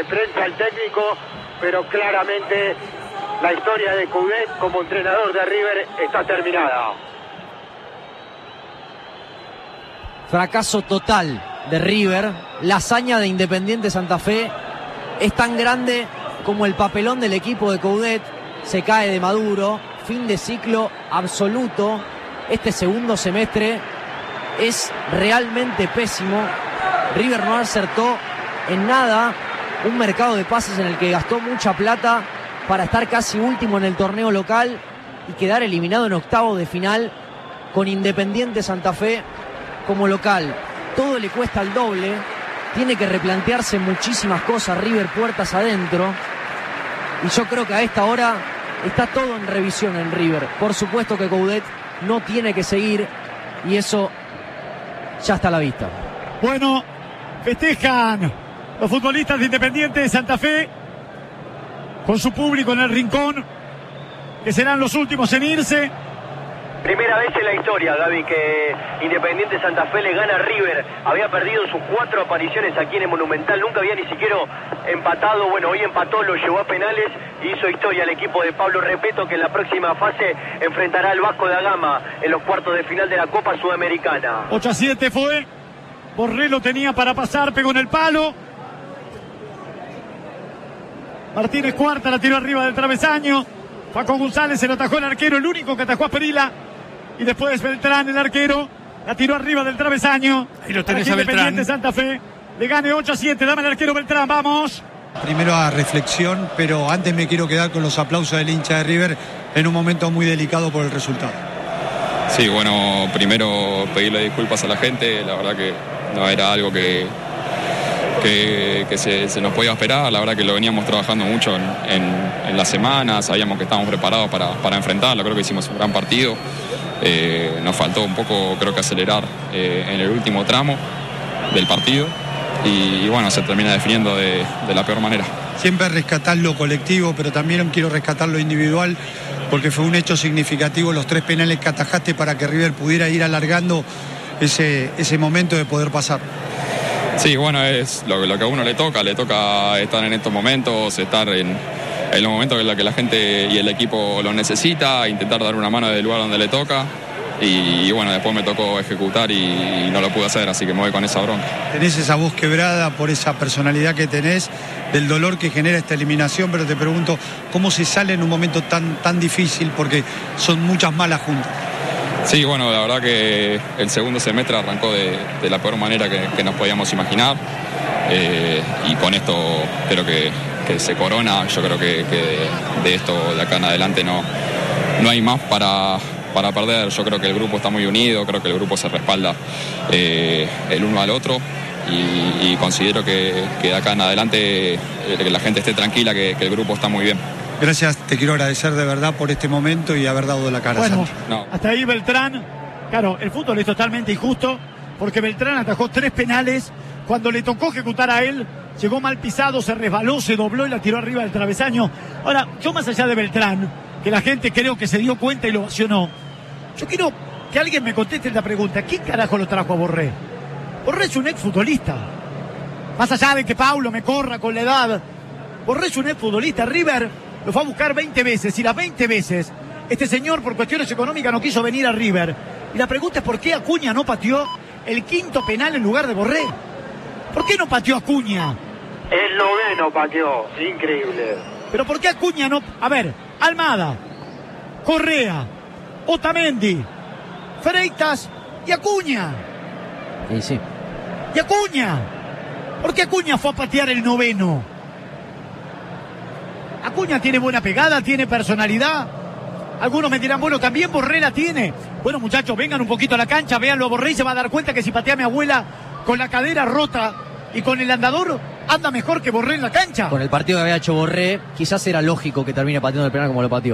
de prensa el técnico, pero claramente la historia de Coudet como entrenador de River está terminada. Fracaso total de River. La hazaña de Independiente Santa Fe es tan grande como el papelón del equipo de Coudet. Se cae de Maduro. Fin de ciclo absoluto. Este segundo semestre es realmente pésimo. River no acertó en nada. Un mercado de pases en el que gastó mucha plata para estar casi último en el torneo local y quedar eliminado en octavos de final con Independiente Santa Fe como local. Todo le cuesta el doble. Tiene que replantearse muchísimas cosas River puertas adentro. Y yo creo que a esta hora está todo en revisión en River. Por supuesto que Coudet no tiene que seguir y eso ya está a la vista. Bueno, festejan los futbolistas de Independiente de Santa Fe con su público en el rincón, que serán los últimos en irse. Primera vez en la historia, Gaby, que Independiente Santa Fe le gana a River. Había perdido sus 4 apariciones aquí en el Monumental, nunca había ni siquiera empatado. Bueno, hoy empató, lo llevó a penales y hizo historia el equipo de Pablo Repeto, que en la próxima fase enfrentará al Vasco da Gama en los cuartos de final de la Copa Sudamericana. 8-7 fue. Borré lo tenía para pasar, pegó en el palo. Martínez Cuarta la tiró arriba del travesaño. Paco González se lo atajó el arquero, el único que atajó a Perila. Y después Beltrán, el arquero, la tiró arriba del travesaño. Ahí lo tenés a Independiente Beltrán. Santa Fe le gane 8-7. Dame el arquero Beltrán, vamos. Primero a reflexión, pero antes me quiero quedar con los aplausos del hincha de River en un momento muy delicado por el resultado. Sí, bueno, primero pedirle disculpas a la gente. La verdad que no era algo que se nos podía esperar. La verdad que lo veníamos trabajando mucho en la semana. Sabíamos que estábamos preparados para enfrentarlo. Creo que hicimos un gran partido. Nos faltó un poco, creo que acelerar en el último tramo del partido. Y bueno, se termina definiendo de la peor manera. Siempre rescatar lo colectivo, pero también quiero rescatar lo individual, porque fue un hecho significativo los 3 penales que atajaste para que River pudiera ir alargando ese momento de poder pasar. Sí, bueno, es lo que a uno le toca estar en estos momentos, estar en los momentos en los que la gente y el equipo lo necesita, intentar dar una mano del lugar donde le toca. Y bueno, después me tocó ejecutar y no lo pude hacer, así que me voy con esa bronca. Tenés esa voz quebrada por esa personalidad que tenés, del dolor que genera esta eliminación, pero te pregunto, ¿cómo se sale en un momento tan difícil? Porque son muchas malas juntas. Sí, bueno, la verdad que el segundo semestre arrancó de la peor manera que nos podíamos imaginar. Y con esto creo que se corona. Yo creo que de esto de acá en adelante no hay más para perder. Yo creo que el grupo está muy unido, creo que el grupo se respalda el uno al otro y considero que de acá en adelante que la gente esté tranquila, que el grupo está muy bien. Gracias, te quiero agradecer de verdad por este momento y haber dado la cara. Bueno, no. Hasta ahí Beltrán. Claro, el fútbol es totalmente injusto porque Beltrán atajó 3 penales. Cuando le tocó ejecutar a él, llegó mal pisado, se resbaló, se dobló y la tiró arriba del travesaño. Ahora, yo más allá de Beltrán, que la gente creo que se dio cuenta y lo ovacionó, yo quiero que alguien me conteste la pregunta: ¿quién carajo lo trajo a Borré? Borré es un exfutbolista. Más allá de que Paulo me corra con la edad, Borré es un exfutbolista. River lo fue a buscar 20 veces y las 20 veces este señor por cuestiones económicas no quiso venir a River. Y la pregunta es: ¿por qué Acuña no pateó el 5º penal en lugar de Borré? ¿Por qué no pateó Acuña? El 9º pateó, increíble. Pero ¿por qué Acuña no? A ver, Almada, Correa, Otamendi, Freitas y Acuña. Sí. Y Acuña. ¿Por qué Acuña fue a patear el 9º? Acuña tiene buena pegada, tiene personalidad. Algunos me dirán, bueno, también Borré la tiene. Bueno, muchachos, vengan un poquito a la cancha, véanlo a Borré y se va a dar cuenta que si patea a mi abuela con la cadera rota y con el andador, anda mejor que Borré en la cancha. Con el partido que había hecho Borré, quizás era lógico que termine pateando el penal como lo pateó.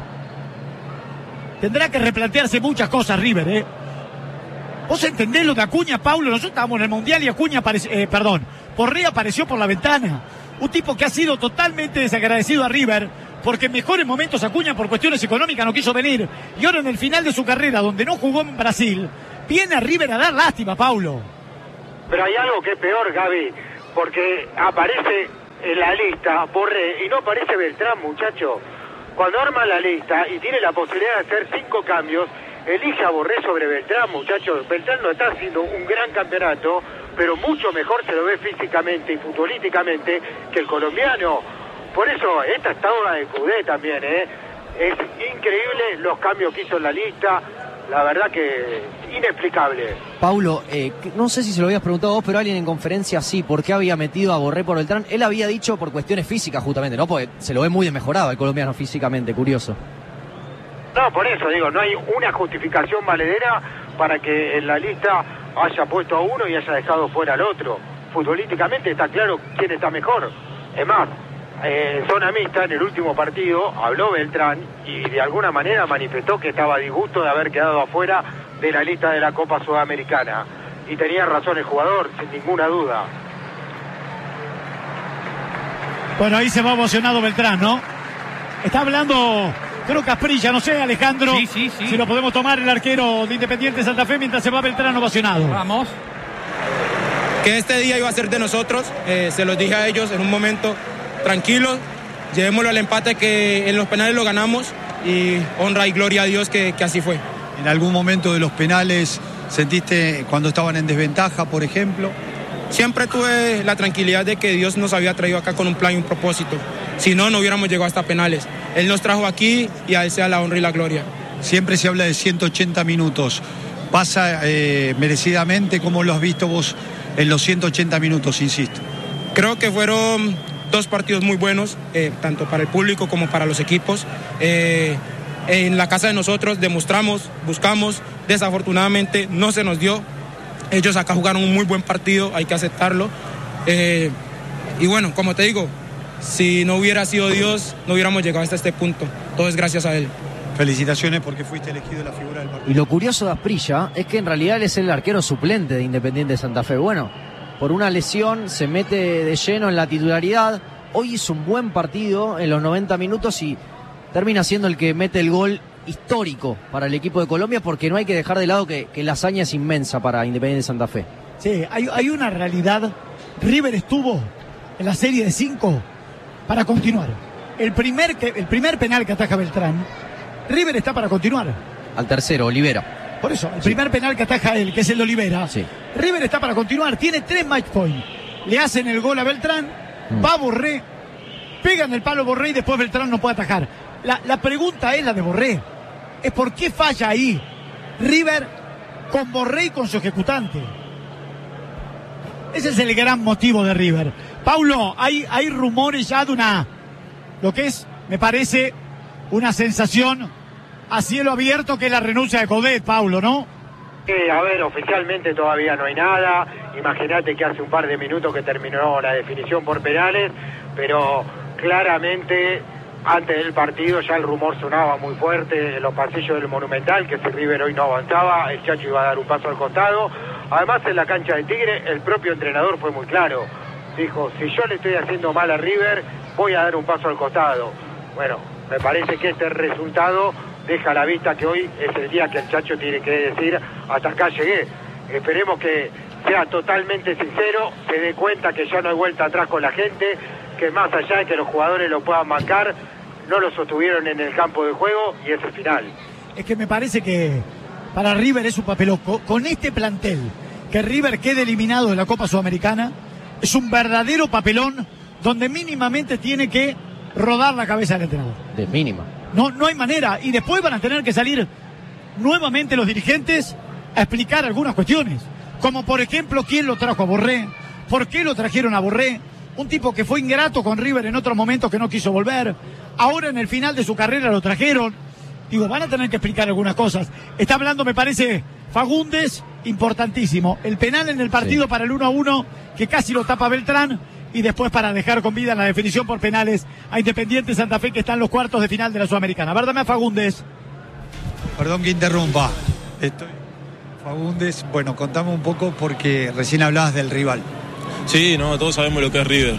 Tendrá que replantearse muchas cosas River, ¿eh? ¿Vos entendés lo de Acuña, Paulo? Nosotros estábamos en el Mundial y Acuña Borré apareció por la ventana. Un tipo que ha sido totalmente desagradecido a River, porque en mejores momentos Acuña por cuestiones económicas no quiso venir. Y ahora en el final de su carrera, donde no jugó en Brasil, viene a River a dar lástima, Paulo. Pero hay algo que es peor, Gaby, porque aparece en la lista Borré y no aparece Beltrán, muchacho. Cuando arma la lista y tiene la posibilidad de hacer 5 cambios, elige a Borré sobre Beltrán, muchachos. Beltrán no está haciendo un gran campeonato, pero mucho mejor se lo ve físicamente y futbolísticamente que el colombiano. Por eso, esta está obra de Coudet también, Es increíble los cambios que hizo en la lista. La verdad que inexplicable. Paulo, no sé si se lo habías preguntado vos, pero alguien en conferencia sí, ¿por qué había metido a Borré por Beltrán? Él había dicho por cuestiones físicas justamente, ¿no? Porque se lo ve muy desmejorado el colombiano físicamente, curioso. No, por eso digo, no hay una justificación valedera para que en la lista haya puesto a uno y haya dejado fuera al otro. Futbolísticamente está claro quién está mejor. Es más, en zona mixta, en el último partido, habló Beltrán y de alguna manera manifestó que estaba a disgusto de haber quedado afuera de la lista de la Copa Sudamericana. Y tenía razón el jugador, sin ninguna duda. Bueno, ahí se va emocionado Beltrán, ¿no? Está hablando, creo que Asprilla, no sé, Alejandro. Sí. Si lo podemos tomar el arquero de Independiente Santa Fe mientras se va Beltrán ovacionado. Vamos. Que este día iba a ser de nosotros, se los dije a ellos en un momento. Tranquilos, llevémoslo al empate que en los penales lo ganamos y honra y gloria a Dios que así fue. ¿En algún momento de los penales sentiste cuando estaban en desventaja, por ejemplo? Siempre tuve la tranquilidad de que Dios nos había traído acá con un plan y un propósito. Si no, no hubiéramos llegado hasta penales. Él nos trajo aquí y a Él sea la honra y la gloria. Siempre se habla de 180 minutos. ¿Pasa merecidamente? ¿Cómo lo has visto vos en los 180 minutos, insisto? Creo que fueron 2 partidos muy buenos, tanto para el público como para los equipos. En la casa de nosotros demostramos, buscamos, desafortunadamente no se nos dio. Ellos acá jugaron un muy buen partido, hay que aceptarlo. Y bueno, como te digo, si no hubiera sido Dios, no hubiéramos llegado hasta este punto. Todo es gracias a Él. Felicitaciones porque fuiste elegido la figura del partido. Y lo curioso de Asprilla es que en realidad él es el arquero suplente de Independiente Santa Fe. Bueno, por una lesión se mete de lleno en la titularidad. Hoy hizo un buen partido en los 90 minutos y termina siendo el que mete el gol histórico para el equipo de Colombia, porque no hay que dejar de lado que la hazaña es inmensa para Independiente Santa Fe. Sí, hay una realidad. River estuvo en la serie de 5 para continuar. El primer penal que ataja Beltrán, River está para continuar. Al tercero, Olivera. Por eso, el primer penal que ataja él, que es el de Olivera, sí. River está para continuar, tiene 3 match points. Le hacen el gol a Beltrán, va Borré, pega en el palo Borré y después Beltrán no puede atajar. La pregunta es la de Borré, es por qué falla ahí River con Borré y con su ejecutante. Ese es el gran motivo de River. Paulo, hay rumores ya de lo que es, me parece, una sensación a cielo abierto, que es la renuncia de Coudet, Paulo, ¿no? A ver, oficialmente todavía no hay nada. Imagínate que hace un par de minutos que terminó la definición por penales, pero claramente antes del partido ya el rumor sonaba muy fuerte en los pasillos del Monumental, que si River hoy no avanzaba, el Chacho iba a dar un paso al costado. Además, en la cancha de Tigre, el propio entrenador fue muy claro. Dijo, si yo le estoy haciendo mal a River, voy a dar un paso al costado. Bueno, me parece que este resultado deja a la vista que hoy es el día que el Chacho tiene que decir, hasta acá llegué. Esperemos que sea totalmente sincero, se dé cuenta que ya no hay vuelta atrás con la gente, que más allá de que los jugadores lo puedan marcar, no lo sostuvieron en el campo de juego y es el final. Es que me parece que para River es un papelón. Con este plantel, que River quede eliminado de la Copa Sudamericana, es un verdadero papelón donde mínimamente tiene que rodar la cabeza del entrenador. De mínima. No hay manera. Y después van a tener que salir nuevamente los dirigentes a explicar algunas cuestiones. Como por ejemplo, ¿quién lo trajo a Borré? ¿Por qué lo trajeron a Borré? Un tipo que fue ingrato con River en otros momentos, que no quiso volver. Ahora en el final de su carrera lo trajeron. Digo, van a tener que explicar algunas cosas. Está hablando, me parece, Fagundes, importantísimo. El penal en el partido, sí, para el 1-1, que casi lo tapa Beltrán. Y después para dejar con vida en la definición por penales a Independiente Santa Fe, que está en los cuartos de final de la Sudamericana. Várdame a Fagundes. Perdón que interrumpa. Fagundes, bueno, contame un poco porque recién hablabas del rival. Sí, no, todos sabemos lo que es River.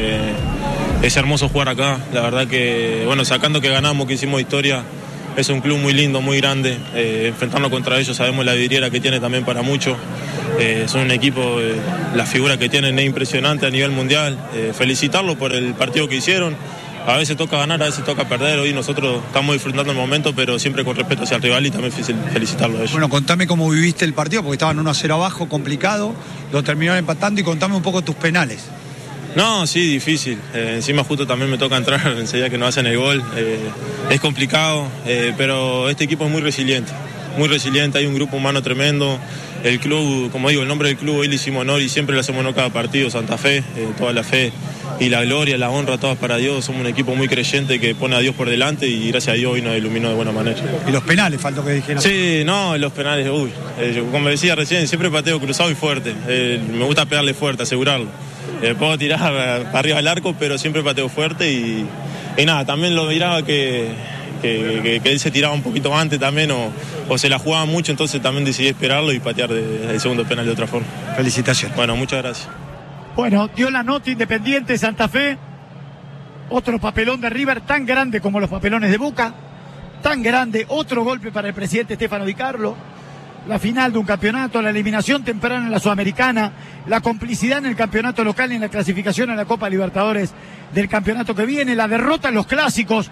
Es hermoso jugar acá. La verdad que, bueno, sacando que ganamos, que hicimos historia, es un club muy lindo, muy grande. Enfrentarnos contra ellos, sabemos la vidriera que tiene también para mucho. Son un equipo, la figura que tienen es impresionante a nivel mundial. Felicitarlos por el partido que hicieron. A veces toca ganar, a veces toca perder. Hoy nosotros estamos disfrutando el momento, pero siempre con respeto hacia el rival y también felicitarlos a ellos. Bueno, contame cómo viviste el partido, porque estaban 1-0 abajo, complicado, lo terminaron empatando, y contame un poco tus penales. No, sí, difícil. Encima justo también me toca entrar enseguida que no hacen el gol. Es complicado, pero este equipo es muy resiliente, hay un grupo humano tremendo. El club, como digo, el nombre del club hoy le hicimos honor y siempre le hacemos honor cada partido. Santa Fe, toda la fe y la gloria, la honra, todas para Dios. Somos un equipo muy creyente que pone a Dios por delante y gracias a Dios hoy nos iluminó de buena manera. ¿Y los penales, faltó que dijeran? Sí, no, los penales, yo, como decía recién, siempre pateo cruzado y fuerte. Me gusta pegarle fuerte, asegurarlo. Puedo tirar para arriba del arco, pero siempre pateo fuerte y nada, también lo miraba que él se tiraba un poquito antes también o se la jugaba mucho, entonces también decidí esperarlo y patear el segundo penal de otra forma. Felicitaciones. Bueno, muchas gracias. Bueno, dio la nota Independiente Santa Fe. Otro papelón de River tan grande como los papelones de Boca. Tan grande, otro golpe para el presidente Stefano Di Carlo. La final de un campeonato, la eliminación temprana en la Sudamericana, la complicidad en el campeonato local y en la clasificación a la Copa Libertadores del campeonato que viene, la derrota en los clásicos.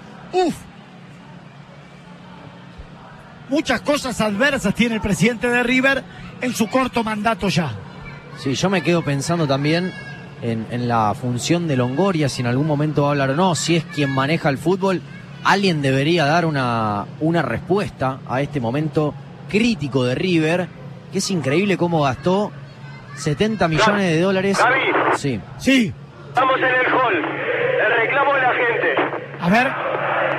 Muchas cosas adversas tiene el presidente de River en su corto mandato ya. Sí, yo me quedo pensando también en la función de Longoria, si en algún momento va a hablar o no, si es quien maneja el fútbol, alguien debería dar una respuesta a este momento crítico de River, que es increíble cómo gastó 70 millones de dólares. Gaby. Sí. Sí. Estamos en el hall. El reclamo de la gente. A ver.